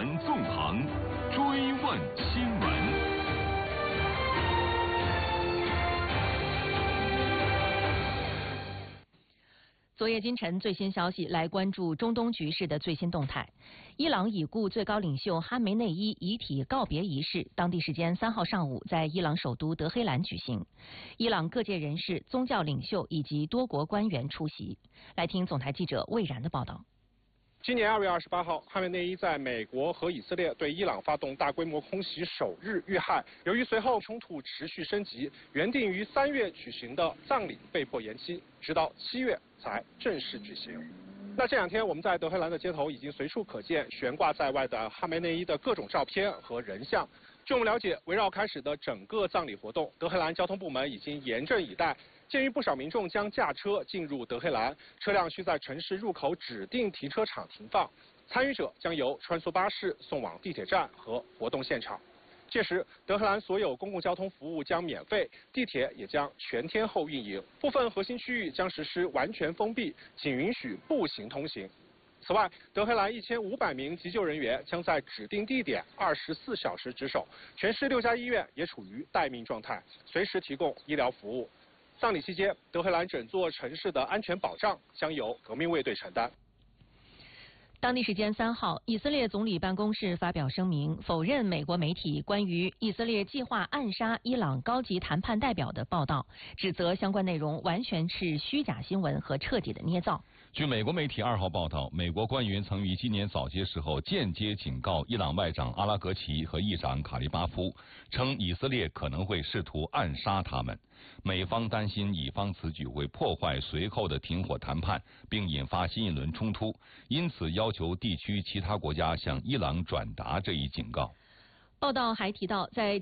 坛纵横，追问新闻。 昨夜今晨最新消息，来关注中东局势的最新动态。伊朗已故最高领袖哈梅内伊遗体告别仪式，当地时间3号上午在伊朗首都德黑兰举行。伊朗各界人士、宗教领袖以及多国官员出席。来听总台记者魏然的报道。 今年2月28号，哈梅内伊在美国和以色列对伊朗发动大规模空袭首日遇害。由于随后冲突持续升级，原定于3月举行的葬礼被迫延期，直到7月才正式举行。那这2天，我们在德黑兰的街头已经随处可见悬挂在外的哈梅内伊的各种照片和人像。据我们了解，围绕开始的整个葬礼活动，德黑兰交通部门已经严阵以待。鉴于不少民众将驾车进入德黑兰，车辆需在城市入口指定停车场停放，参与者将由穿梭巴士送往地铁站和活动现场。届时，德黑兰所有公共交通服务将免费，地铁也将全天候运营，部分核心区域将实施完全封闭，仅允许步行通行。此外，德黑兰1500名急救人员将在指定地点24小时值守，全市6家医院也处于待命状态，随时提供医疗服务。葬礼期间，德黑兰整座城市的安全保障将由革命卫队承担。 当地时间3号，以色列总理办公室发表声明，否认美国媒体关于以色列计划暗杀伊朗高级谈判代表的报道，指责相关内容完全是虚假新闻和彻底的捏造。 据美国媒体2号报道，美国官员曾于今年早些时候间接警告伊朗外长阿拉格齐和议长卡利巴夫，称以色列可能会试图暗杀他们。美方担心以方此举会破坏随后的停火谈判，并引发新一轮冲突，因此要求地区其他国家向伊朗转达这一警告。 报道还提到，在